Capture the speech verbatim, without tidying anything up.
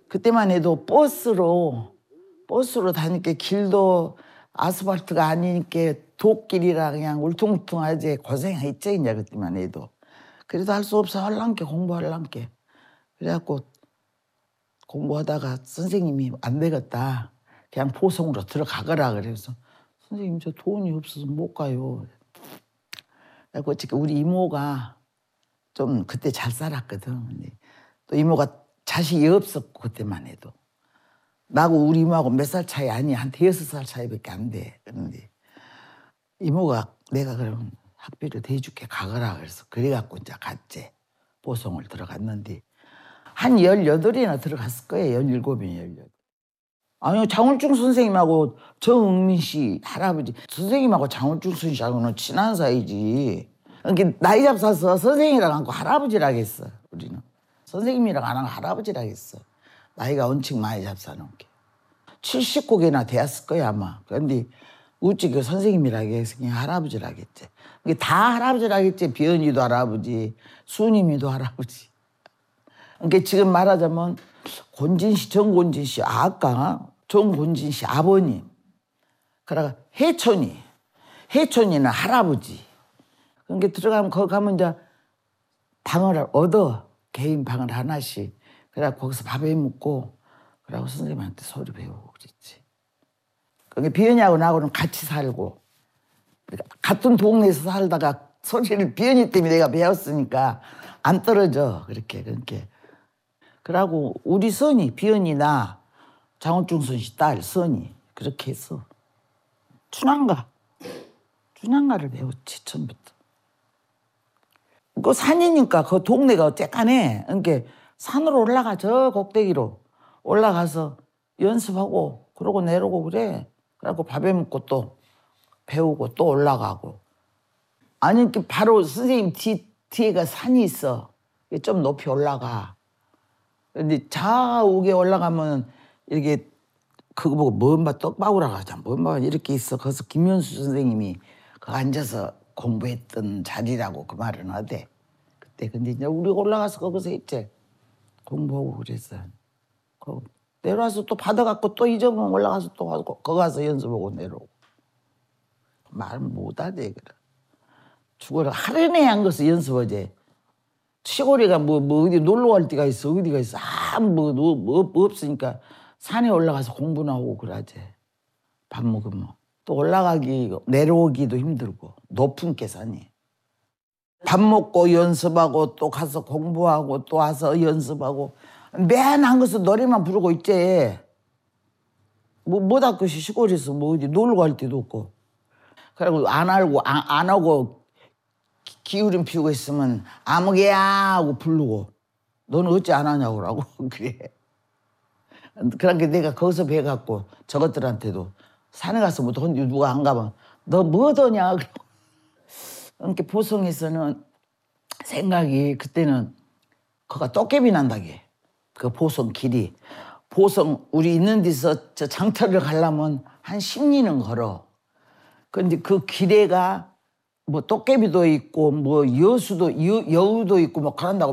그때만 해도 버스로 버스로 다니니까 길도 아스팔트가 아니니까 독길이라 그냥 울퉁불퉁하지 고생했지 이제 그때만 해도. 그래도 할 수 없어 할란게 공부할란게. 그래갖고 공부하다가 선생님이 안 되겠다. 그냥 보성으로 들어가거라 그래서 선생님 저 돈이 없어서 못 가요. 그래갖고 어떻게 우리 이모가 좀 그때 잘 살았거든. 근데 또 이모가 자식이 없었고 그때만 해도. 나하고 우리 이모하고 몇 살 차이 아니야. 한 대여섯 살 차이밖에 안 돼. 그런데 이모가 내가 그러면 학비를 대줄게 가거라 그래서 그래갖고 이제 갔지. 보성을 들어갔는데 한 열여덟이나 들어갔을 거예요. 열일곱이나 열여덟. 아니요 장울중 선생님하고 정응민 씨 할아버지 선생님하고 장울중 선생님하고는 친한 사이지. 그러니까 나이 잡숴서 선생님이라고 하고 할아버지라고 했어. 우리는 선생님이라고 안 하고 할아버지라고 했어. 나이가 엄청 많이 잡숴놓은 게. 칠십구 개나 되었을 거야 아마. 그런데 우찌 그 선생님이라고 해서 그냥 할아버지라고 했지. 다 할아버지라고 했지. 비연이도 할아버지, 수님이도 할아버지. 그러니까 지금 말하자면 곤진 씨, 정곤진 씨 아까 정곤진 씨 아버님. 그러다가 해촌이, 해촌이는 할아버지. 그러니까 들어가면 거기 가면 이제 방을 얻어. 개인 방을 하나씩. 그래서 거기서 밥해 먹고 그러고 선생님한테 소리 배우고 그랬지. 그러니까 비연이하고 나하고는 같이 살고 같은 동네에서 살다가 소리를 비연이 때문에 내가 배웠으니까 안 떨어져. 그렇게 그렇게. 그러고 우리 선이 비연이 나 장원중 선씨 딸 선이 그렇게 해서 춘향가 춘향가를 배웠지 처음부터. 그 산이니까 그 동네가 쬐깐해. 그러니까 산으로 올라가 저 꼭대기로 올라가서 연습하고 그러고 내려오고 그래. 그래갖고 밥해 먹고 또 배우고 또 올라가고. 아니 이렇게 바로 선생님 뒤, 뒤에가 산이 있어. 좀 높이 올라가. 근데 좌우에 올라가면 이렇게 그거 보고 뭔가 떡바구라고 하잖아. 뭔가 이렇게 있어. 거기서 김현수 선생님이 그 앉아서 공부했던 자리라고 그 말은 하대. 그때 근데 이제 우리 올라가서 거기서 했지. 공부하고 그랬어. 거 내려와서 또 받아갖고 또 잊어보면 올라가서 또 가서 거기 가서 연습하고 내려오고. 말 못하대 그래. 죽어라 하루 내에 한 것을 연습하지. 시골이가 뭐, 뭐 어디 놀러 갈 데가 있어 어디가 있어 아무 뭐, 뭐, 뭐 없으니까 산에 올라가서 공부나 하고 그러지. 밥 먹으면 또 올라가기 내려오기도 힘들고 높은 게 산이. 밥 먹고 연습하고 또 가서 공부하고 또 와서 연습하고 맨 한 것은 노래만 부르고 있지. 뭐 뭐다 것이 시골에서 뭐 어디 놀러 갈 데도 없고. 그리고 안 알고 안, 안 하고 기울임 피우고 있으면 아무개야 하고 부르고 너는 어찌 안 하냐고 그러고 그래. 그러니까 내가 거기서 배워갖고 저것들한테도 산에 가서 뭐 돈 누가 안 가면 너 뭐더냐 그러고. 그러니까 보성에서는 생각이 그때는 거가 도깨비 난다게. 그 보성 길이. 보성 우리 있는 데서 저 장터를 가려면 한 십 리는 걸어. 근데 그 길에가 뭐 도깨비도 있고 뭐 여수도 여, 여우도 있고 뭐 그런다고